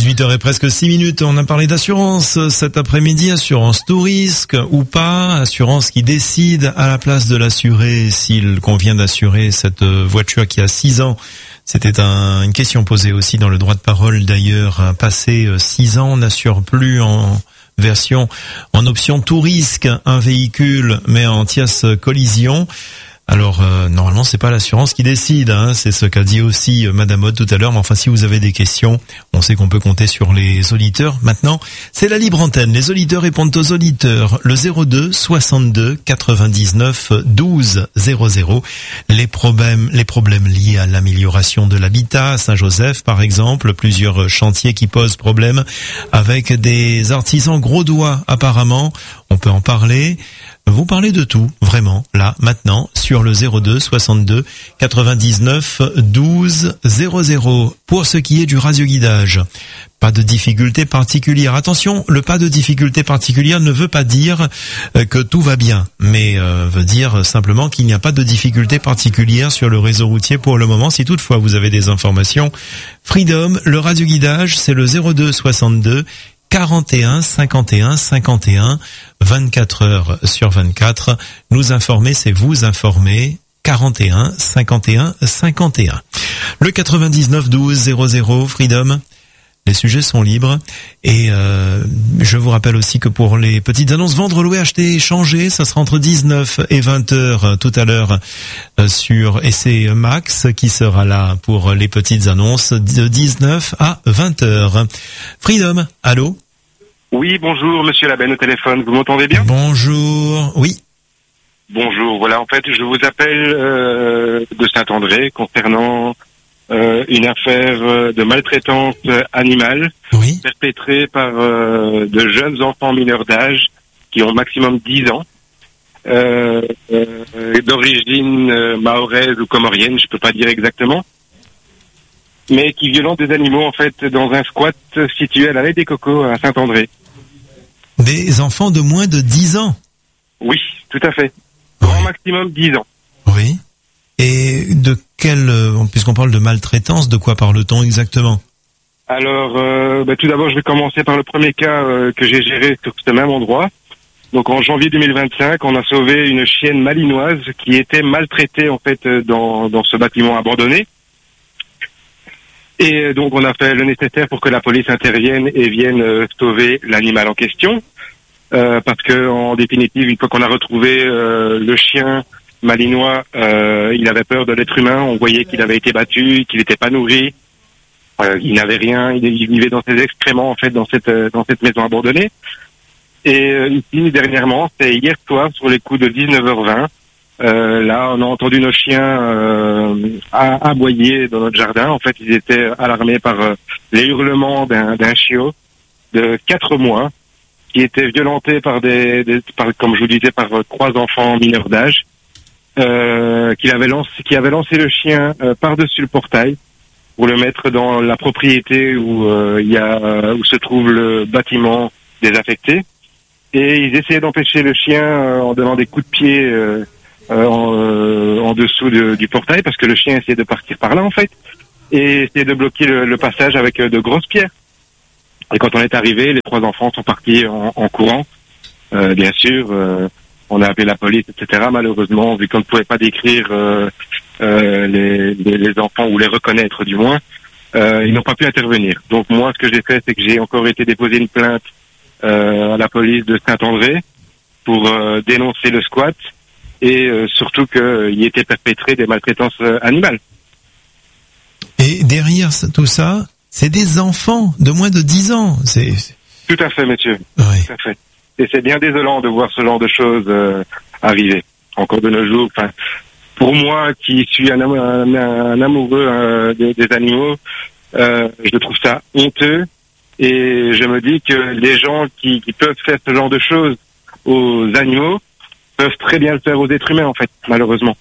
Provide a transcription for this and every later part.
18h et presque 6 minutes, on a parlé d'assurance cet après-midi, assurance tout risque ou pas, assurance qui décide à la place de l'assuré s'il convient d'assurer cette voiture qui a 6 ans. C'était une question posée aussi dans le droit de parole d'ailleurs, passé 6 ans, on n'assure plus en option tout risque un véhicule mais en tierce collision. Alors normalement c'est pas l'assurance qui décide, c'est ce qu'a dit aussi Madame Aude tout à l'heure, mais enfin si vous avez des questions, on sait qu'on peut compter sur les auditeurs. Maintenant, c'est la libre antenne, les auditeurs répondent aux auditeurs, le 02 62 99 12 00. Les problèmes liés à l'amélioration de l'habitat à Saint-Joseph par exemple, plusieurs chantiers qui posent problème avec des artisans gros doigts apparemment, on peut en parler. Vous parlez de tout, vraiment, là, maintenant, sur le 02 62 99 12 00. Pour ce qui est du radioguidage, pas de difficulté particulière. Attention, le pas de difficulté particulière ne veut pas dire que tout va bien, mais veut dire simplement qu'il n'y a pas de difficulté particulière sur le réseau routier pour le moment. Si toutefois vous avez des informations, Freedom, le radioguidage, c'est le 02 62 41 51 51 24 heures sur 24. Nous informer, c'est vous informer. 41 51 51. Le 99 12 00 Freedom. Les sujets sont libres et je vous rappelle aussi que pour les petites annonces vendre, louer, acheter, échanger, ça sera entre 19 et 20 heures tout à l'heure sur et c'est Max qui sera là pour les petites annonces de 19 à 20 heures. Freedom, allô? Oui, bonjour Monsieur Labenne au téléphone, vous m'entendez bien? Bonjour, oui. Bonjour, voilà, en fait je vous appelle de Saint-André concernant une affaire de maltraitance animale perpétrée par de jeunes enfants mineurs d'âge qui ont maximum 10 ans, d'origine mahoraise ou comorienne, je peux pas dire exactement, mais qui violentent des animaux en fait dans un squat situé à l'allée des Cocos à Saint-André. Des enfants de moins de 10 ans? Oui, tout à fait. Grand maximum 10 ans. Oui. Et de quel, puisqu'on parle de maltraitance, de quoi parle-t-on exactement? Alors, tout d'abord, je vais commencer par le premier cas que j'ai géré sur ce même endroit. Donc, en janvier 2025, on a sauvé une chienne malinoise qui était maltraitée en fait dans ce bâtiment abandonné. Et donc, on a fait le nécessaire pour que la police intervienne et vienne sauver l'animal en question. Parce que, en définitive, une fois qu'on a retrouvé le chien malinois, il avait peur de l'être humain. On voyait qu'il avait été battu, qu'il n'était pas nourri. Il n'avait rien. Il vivait dans ses excréments, en fait, dans cette maison abandonnée. Et ici, dernièrement, c'est hier soir, sur les coups de 19h20, là, on a entendu nos chiens aboyer dans notre jardin. En fait, ils étaient alarmés par les hurlements d'un chiot de 4 mois qui était violenté par comme je vous disais, par 3 enfants mineurs d'âge, qui avait lancé le chien par-dessus le portail pour le mettre dans la propriété où se trouve le bâtiment désaffecté. Et ils essayaient d'empêcher le chien en donnant des coups de pied en dessous du portail, parce que le chien essayait de partir par là en fait, et essayait de bloquer le passage avec de grosses pierres. Et quand on est arrivé, les 3 enfants sont partis en courant. Bien sûr, on a appelé la police, etc. Malheureusement, vu qu'on ne pouvait pas décrire les enfants ou les reconnaître du moins, ils n'ont pas pu intervenir. Donc moi, ce que j'ai fait, c'est que j'ai encore été déposer une plainte à la police de Saint-André pour dénoncer le squat et surtout qu'il y était perpétré des maltraitances animales. Et derrière tout ça, c'est des enfants de moins de 10 ans. Tout à fait, monsieur. Oui. Tout à fait. Et c'est bien désolant de voir ce genre de choses arriver encore de nos jours. Enfin, pour moi, qui suis un amoureux des animaux, je trouve ça honteux. Et je me dis que les gens qui peuvent faire ce genre de choses aux animaux peuvent très bien le faire aux êtres humains, en fait, malheureusement.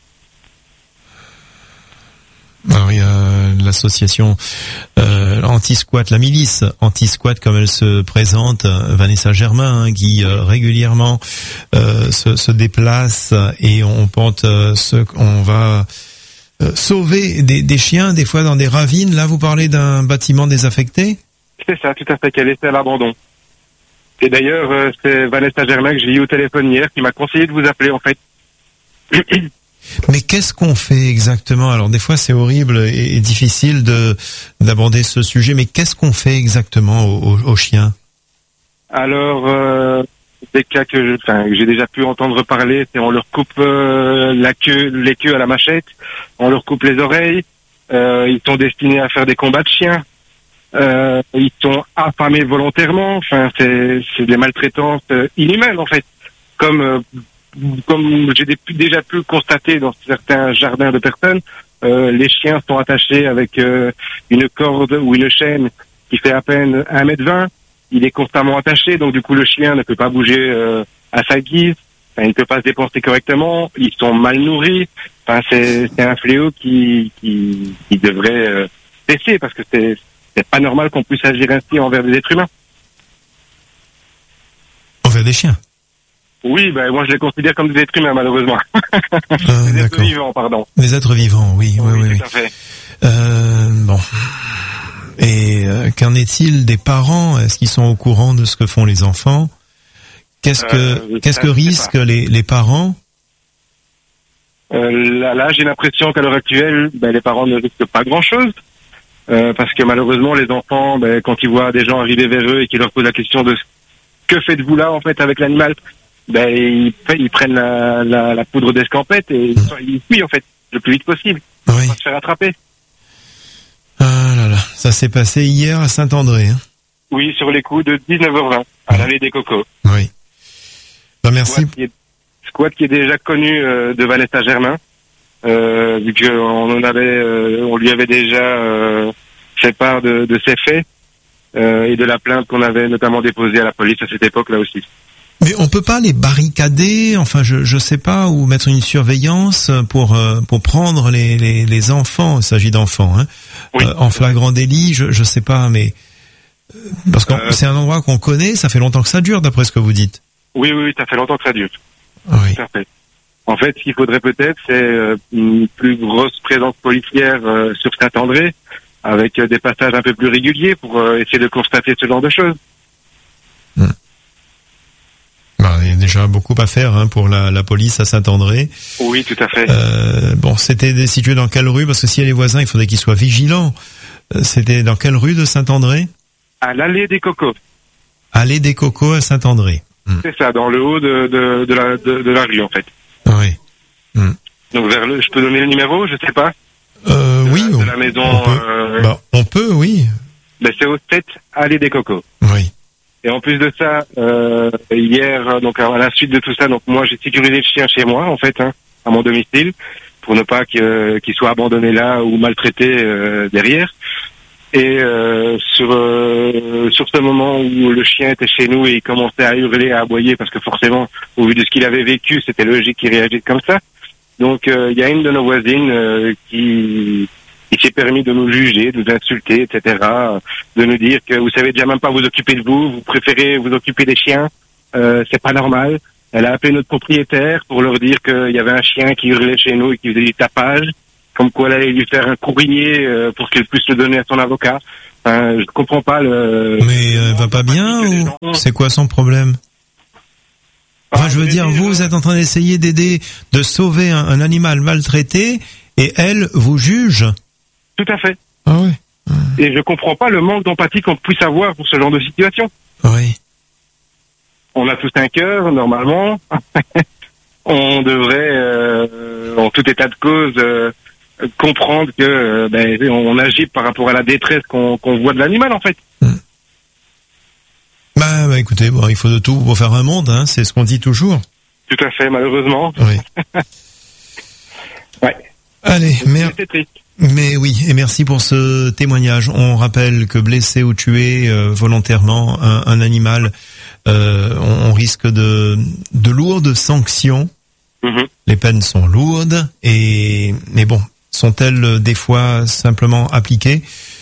Alors, il y a l'association anti-squat, la milice anti-squat comme elle se présente, Vanessa Germain, qui régulièrement se déplace et on va sauver des chiens, des fois dans des ravines. Là, vous parlez d'un bâtiment désaffecté? C'est ça, tout à fait, qu'elle était à l'abandon. Et d'ailleurs, c'est Vanessa Germain que j'ai eu au téléphone hier qui m'a conseillé de vous appeler, en fait. Mais qu'est-ce qu'on fait exactement? Alors des fois c'est horrible et difficile d'aborder ce sujet, mais qu'est-ce qu'on fait exactement aux chiens? Alors, des cas que j'ai déjà pu entendre parler, c'est on leur coupe les queues à la machette, on leur coupe les oreilles, ils sont destinés à faire des combats de chiens, ils sont affamés volontairement, enfin c'est des maltraitances inhumaines en fait, comme j'ai déjà pu constater dans certains jardins de personnes, les chiens sont attachés avec une corde ou une chaîne qui fait à peine 1m20. Il est constamment attaché, donc du coup le chien ne peut pas bouger à sa guise. Enfin, il ne peut pas se dépenser correctement. Ils sont mal nourris. Enfin, c'est un fléau qui devrait cesser parce que c'est pas normal qu'on puisse agir ainsi envers des êtres humains. Envers des chiens? Oui, ben moi je les considère comme des êtres humains malheureusement. Des êtres vivants, pardon. Des êtres vivants, oui. Tout à fait. Bon. Et qu'en est-il des parents? Est-ce qu'ils sont au courant de ce que font les enfants? Qu'est-ce que risquent les parents? Là, j'ai l'impression qu'à l'heure actuelle, les parents ne risquent pas grand-chose. Parce que malheureusement, les enfants, quand ils voient des gens arriver vers eux et qu'ils leur posent la question de que faites-vous là en fait avec l'animal, ils prennent la poudre d'escampette et ils fuient en fait le plus vite possible pour pas se faire attraper. Ah là là, ça s'est passé hier à Saint-André. Hein. Oui, sur les coups de 19h20 à l'allée des Cocos. Oui. Merci. Squat qui est déjà connu de Vanessa Germain, vu on lui avait déjà fait part de ses faits et de la plainte qu'on avait notamment déposée à la police à cette époque-là aussi. Mais on peut pas les barricader, enfin je sais pas, ou mettre une surveillance pour prendre les enfants, il s'agit d'enfants, hein, oui. En flagrant délit, je sais pas, mais parce que c'est un endroit qu'on connaît, ça fait longtemps que ça dure d'après ce que vous dites. Oui, ça fait longtemps que ça dure. Oui. En fait, ce qu'il faudrait peut-être, c'est une plus grosse présence policière sur Saint-André, avec des passages un peu plus réguliers pour essayer de constater ce genre de choses. Il y a déjà beaucoup à faire pour la police à Saint-André. Oui, tout à fait. C'était situé dans quelle rue? Parce que s'il y a les voisins, il faudrait qu'ils soient vigilants. C'était dans quelle rue de Saint-André? À l'allée des Cocos. Allée des Cocos à Saint-André. C'est ça, dans le haut de la rue en fait. Oui. Donc je peux donner le numéro, je sais pas. Oui. De la maison. On peut, oui. C'est au 7 allée des Cocos. Oui. Et en plus de ça, hier, donc à la suite de tout ça, donc moi j'ai sécurisé le chien chez moi en fait, à mon domicile, pour ne pas qu'il soit abandonné là ou maltraité derrière. Et sur ce moment où le chien était chez nous et il commençait à hurler, à aboyer, parce que forcément, au vu de ce qu'il avait vécu, c'était logique qu'il réagisse comme ça. Donc il y a une de nos voisines qui s'est permis de nous juger, de nous insulter, etc., de nous dire que vous savez déjà même pas vous occuper de vous préférez vous occuper des chiens, c'est pas normal. Elle a appelé notre propriétaire pour leur dire qu'il y avait un chien qui hurlait chez nous et qui faisait du tapage, comme quoi elle allait lui faire un courrier pour qu'il puisse le donner à son avocat. Je ne comprends pas le... Mais elle va pas bien ou c'est quoi son problème? Enfin, je veux dire, vous êtes en train d'essayer d'aider, de sauver un animal maltraité et elle vous juge? Tout à fait. Ah oui. Et je comprends pas le manque d'empathie qu'on puisse avoir pour ce genre de situation. Oui. On a tous un cœur, normalement. On devrait, en tout état de cause, comprendre que on agit par rapport à la détresse qu'on voit de l'animal, en fait. Écoutez, il faut de tout pour faire un monde, c'est ce qu'on dit toujours. Tout à fait, malheureusement. Oui. Ouais. Allez, c'est triste. Mais oui, et merci pour ce témoignage. On rappelle que blesser ou tuer volontairement un animal, on risque de lourdes sanctions. Mm-hmm. Les peines sont lourdes, mais bon, sont-elles des fois simplement appliquées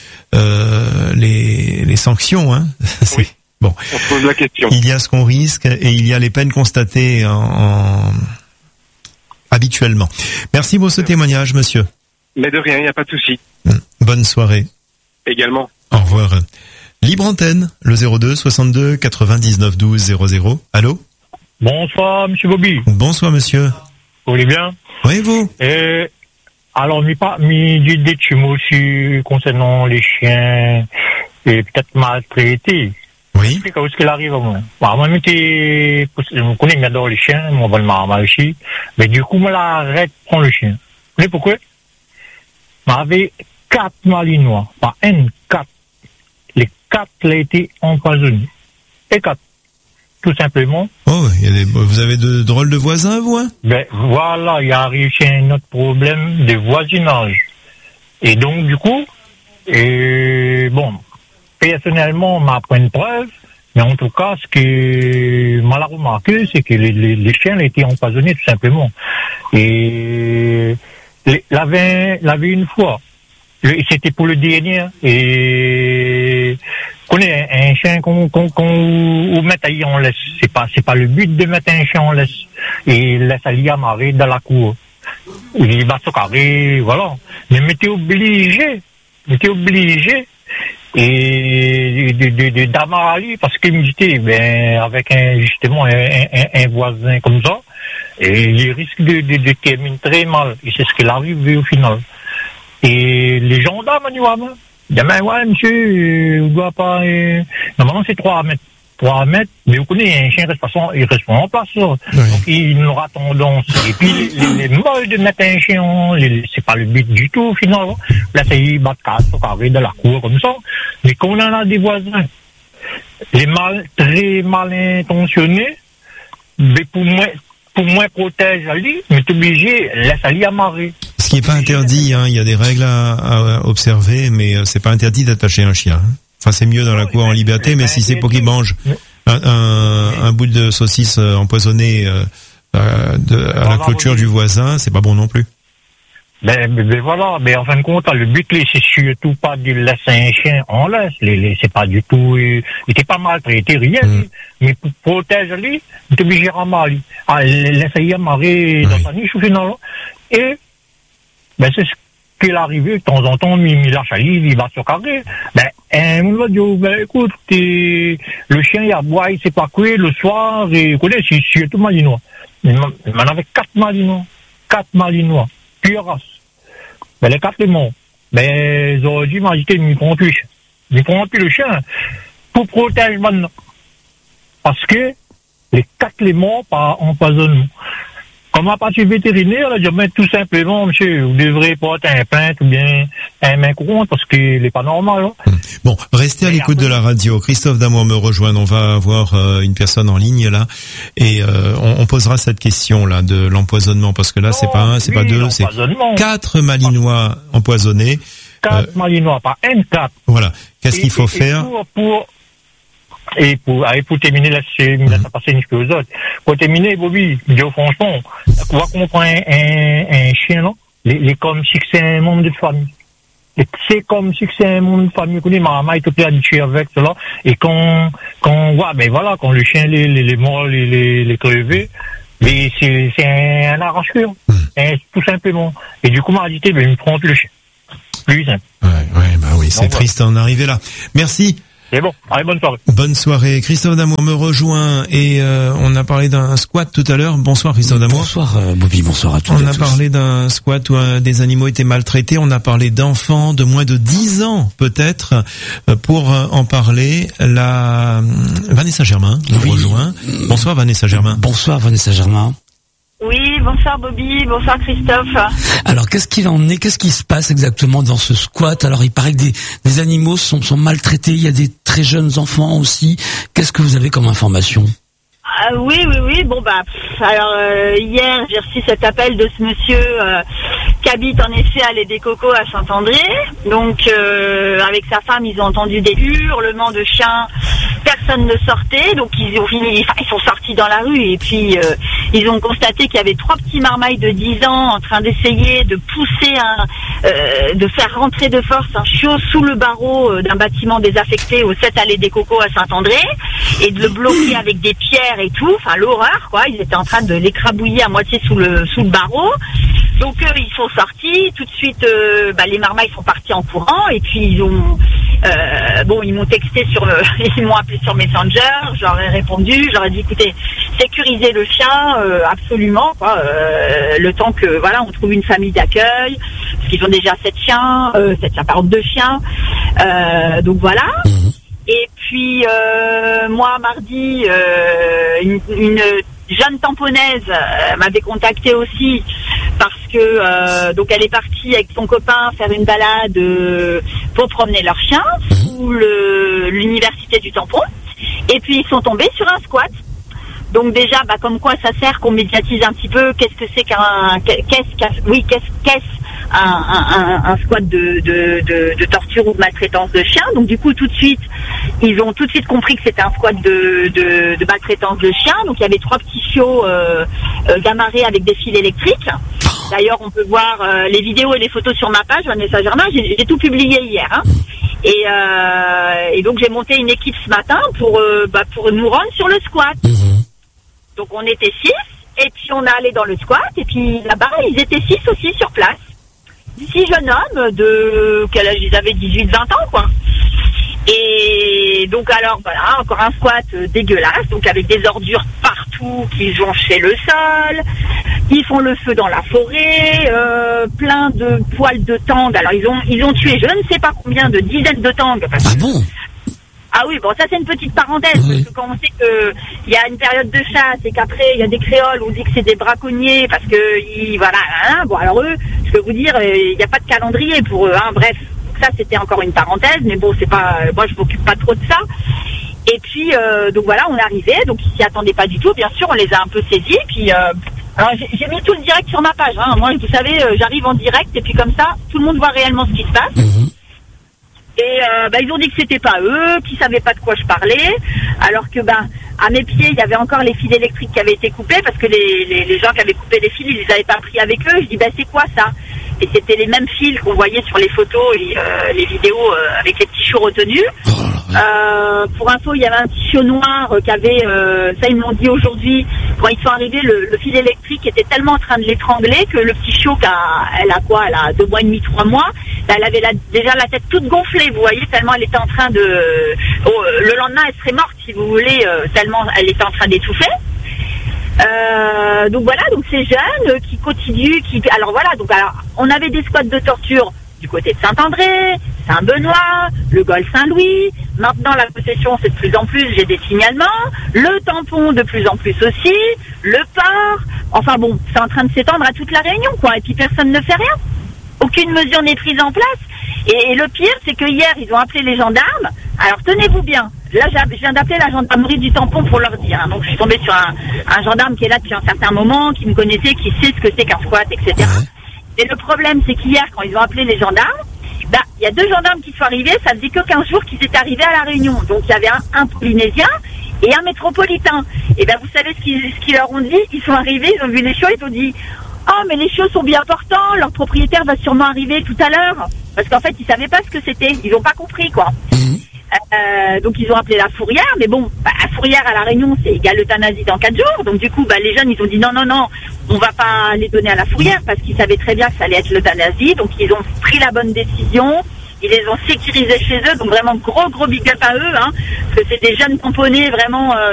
les sanctions, Oui. Bon. On se pose la question. Il y a ce qu'on risque et il y a les peines constatées habituellement. Merci pour ce témoignage, monsieur. Mais de rien, il n'y a pas de souci. Bonne soirée. Également. Au revoir. Libre antenne, le 02 62 99 12 00. Allô? Bonsoir, monsieur Bobby. Bonsoir, monsieur. Vous allez bien? Oui, vous? Alors, j'ai des mots aussi concernant les chiens et peut-être maltraités. Oui. Qu'est-ce qu'il arrive à moi? Moi, je connais, j'adore les chiens, moi, je vais le marrer aussi. Mais du coup, moi, l'arrête de prendre le chien. Vous savez pourquoi? J'avais 4 malinois, pas un, 4. Les 4 ont été empoisonnés. Et 4. Tout simplement. Oh, vous avez de drôles de voisins, vous, hein? Ben, voilà, il arrive chez un autre problème de voisinage. Et donc, du coup, personnellement, on m'a pris une preuve, mais en tout cas, ce que m'a remarqué, c'est que les chiens étaient empoisonnés, tout simplement. Et, l'avait une fois. C'était pour le dernier. Et, connais un chien qu'on met en laisse. C'est pas le but de mettre un chien en laisse. Et laisse aller amarrer dans la cour. Il va se carrer, voilà. Mais t'es obligé. Et d'amarrer parce qu'il me disait, avec justement un voisin comme ça, et il risque de terminer très mal. Et c'est ce qu'il arrive au final. Et les gendarmes, ils disent, ouais, monsieur, vous doit pas, normalement, c'est 3 mètres. 3 mètres, mais vous connaissez, un chien il reste pas en place, ça. Oui. Donc, il aura tendance. Et puis, les modes de mettre un chien, c'est pas le but du tout, au final. Là, c'est, ils battent au carré de la cour, comme ça. Mais quand on en a des voisins, très mal intentionnés, mais pour moi, protège Ali, mais t'es obligé, laisse Ali amarrer. Ce qui est pas interdit, hein, il y a des règles à observer, mais c'est pas interdit d'attacher un chien. Enfin, c'est mieux dans la cour en liberté, mais si c'est pour qu'il mange un bout de saucisse empoisonné à la clôture du voisin, c'est pas bon non plus. Mais voilà, mais en fin de compte, le but, c'est surtout pas de laisser un chien en laisse. C'est pas du tout, il était pas maltraité, rien. Mais pour protéger lui, il est obligé de ramasser. Laisser amarrer dans sa niche au final. Et, c'est ce qu'il arrive, de temps en temps, il lâche à lui, il va se carrer. On va dire, écoute, le chien, il aboie, il sait pas quoi, le soir, et, écoutez, c'est surtout malinois. Il m'en avait 4 malinois. 4 malinois. Pure race. Les 4 les morts. Aujourd'hui, m'a dit, ils ne prennent plus le chien. Ils ne prennent plus le chien pour protéger maintenant. Parce que les 4 les morts par empoisonnement. Comme un patient vétérinaire, là, je dis, tout simplement, monsieur, vous devrez porter un plainte ou bien un main courante parce qu'il n'est pas normal. Hein. Bon, restez à l'écoute de la radio. Christophe Damour me rejoint. On va avoir une personne en ligne là et on posera cette question là de l'empoisonnement parce que là, c'est pas un, c'est pas deux, c'est 4 malinois empoisonnés. 4 malinois, pas un, 4. Voilà. Qu'est-ce qu'il faut faire? Pour terminer là, ça passe une chose aux autres. Pour terminer, Bobby, je dis franchement, on va comprendre un chien, là, les comme si c'est un membre de famille. C'est comme si c'est un membre de famille. Vous connaissez, ma maman est tout habituée avec cela. Et quand le chien, les morts, les crevés, mais c'est un arrache-cœur. Tout simplement. Et du coup, m'a dit, il me prend le chien. Plus simple. Oui, c'est triste d'en arriver là. Merci. C'est bon. Allez, bonne soirée. Bonne soirée. Christophe Damour me rejoint et on a parlé d'un squat tout à l'heure. Bonsoir Christophe Damour. Bonsoir Bobby, bonsoir à tous. On a parlé d'un squat où des animaux étaient maltraités. On a parlé d'enfants de moins de 10 ans peut-être. Pour en parler, Vanessa Germain nous rejoint. Bonsoir Vanessa Germain. Bonsoir Vanessa Germain. Oui, bonsoir Bobby, bonsoir Christophe. Alors, qu'est-ce qu'il en est? Qu'est-ce qui se passe exactement dans ce squat? Alors, il paraît que des animaux sont maltraités. Il y a des très jeunes enfants aussi. Qu'est-ce que vous avez comme information? Oui. Bon, alors, hier, j'ai reçu cet appel de ce monsieur qui habite en effet à l'Aie des Cocos à Saint-André. Donc, avec sa femme, ils ont entendu des hurlements de chiens. Personne ne sortait. Donc, ils sont sortis dans la rue et puis ils ont constaté qu'il y avait 3 petits marmailles de 10 ans en train d'essayer de pousser de faire rentrer de force un chiot sous le barreau d'un bâtiment désaffecté au 7 allée des Cocos à Saint-André et de le bloquer avec des pierres et tout. Enfin, l'horreur, quoi. Ils étaient en train de l'écrabouiller à moitié sous le barreau. Donc eux, ils sont sortis. Tout de suite, les marmailles sont partis en courant. Et puis ils ont, ils m'ont texté ils m'ont appelé sur Messenger. Je leur ai répondu. Je leur ai dit, écoutez, sécurisez le chien, absolument, quoi. Le temps que, on trouve une famille d'accueil. Parce qu'ils ont déjà 2 chiens. Donc voilà. Et puis moi, mardi, une jeune tamponnaise m'avait contacté aussi parce que donc elle est partie avec son copain faire une balade pour promener leur chien sous l'université du tampon. Et puis ils sont tombés sur un squat. Donc déjà, comme quoi ça sert qu'on médiatise un petit peu. Qu'est-ce que c'est qu'un squat de torture ou de maltraitance de chien. Donc du coup, tout de suite, ils ont tout de suite compris que c'était un squat de maltraitance de chien. Donc il y avait 3 petits chiots gamarrés avec des fils électriques. D'ailleurs, on peut voir les vidéos et les photos sur ma page, Vanessa Germain. J'ai tout publié hier. Hein. Et donc j'ai monté une équipe ce matin pour nous rendre sur le squat. Donc on était 6, et puis on est allé dans le squat, et puis là-bas, ils étaient 6 aussi sur place. 6 jeunes hommes de quel âge ils avaient, 18-20 ans, quoi. Et donc alors, voilà, encore un squat dégueulasse, donc avec des ordures partout qui jonchaient le sol. Ils font le feu dans la forêt, plein de poils de tang. Alors ils ont tué je ne sais pas combien de dizaines de tangs. Ah bon? Ah oui, bon, ça c'est une petite parenthèse, parce que quand on sait qu'il y a une période de chasse et qu'après il y a des créoles, on dit que c'est des braconniers, parce que, bon alors eux, je peux vous dire, il n'y a pas de calendrier pour eux, hein, bref, ça c'était encore une parenthèse, mais bon, c'est pas, moi je m'occupe pas trop de ça. Et puis, donc voilà, on est arrivé, donc ils s'y attendaient pas du tout, bien sûr, on les a un peu saisis, puis, alors j'ai mis tout le direct sur ma page, hein, moi vous savez, j'arrive en direct, et puis comme ça, tout le monde voit réellement ce qui se passe. Et ils ont dit que c'était pas eux, qu'ils savaient pas de quoi je parlais, alors que à mes pieds il y avait encore les fils électriques qui avaient été coupés parce que les gens qui avaient coupé les fils, ils les avaient pas pris avec eux. Je dis c'est quoi ça? Et c'était les mêmes fils qu'on voyait sur les photos et les vidéos avec les petits chiots retenus. Pour info, il y avait un petit chiot noir qui avait, ça ils me l'ont dit aujourd'hui, quand ils sont arrivés, le fil électrique était tellement en train de l'étrangler que le petit chiot, elle a 2 mois et demi, 3 mois, elle avait déjà la tête toute gonflée, vous voyez, tellement elle était en train de... le lendemain, elle serait morte, si vous voulez, tellement elle était en train d'étouffer. Donc voilà, donc ces jeunes qui continuent, alors on avait des squats de torture du côté de Saint-André, Saint-Benoît, le Golfe Saint-Louis. Maintenant, la possession, c'est de plus en plus, j'ai des signalements. Le tampon, de plus en plus aussi. Le port. Enfin bon, c'est en train de s'étendre à toute la Réunion, quoi. Et puis personne ne fait rien. Aucune mesure n'est prise en place. Et le pire, c'est que hier, ils ont appelé les gendarmes. Alors, tenez-vous bien. Là, je viens d'appeler la gendarmerie du tampon pour leur dire. Hein. Donc, je suis tombée sur un gendarme qui est là depuis un certain moment, qui me connaissait, qui sait ce que c'est qu'un squat, etc. Et le problème, c'est qu'hier, quand ils ont appelé les gendarmes, il y a 2 gendarmes qui sont arrivés, ça faisait que 15 jours qu'ils étaient arrivés à La Réunion. Donc il y avait un polynésien et un métropolitain. Et vous savez ce qu'ils leur ont dit? Ils sont arrivés, ils ont vu les chiots, ils ont dit « Oh, mais les chiots sont bien portants, leur propriétaire va sûrement arriver tout à l'heure. » Parce qu'en fait, ils savaient pas ce que c'était, ils n'ont pas compris, quoi. Donc ils ont appelé la fourrière, mais bon, la fourrière à La Réunion, c'est égal l'euthanasie dans 4 jours. Donc du coup, les jeunes, ils ont dit non, on va pas les donner à la fourrière parce qu'ils savaient très bien que ça allait être l'euthanasie. Donc ils ont pris la bonne décision. Ils les ont sécurisés chez eux. Donc vraiment gros big up à eux, hein, parce que c'est des jeunes tamponnés vraiment